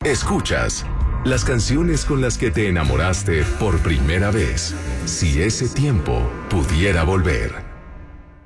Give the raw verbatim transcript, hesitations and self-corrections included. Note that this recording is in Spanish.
Escuchas las canciones con las que te enamoraste por primera vez. Si ese tiempo pudiera volver.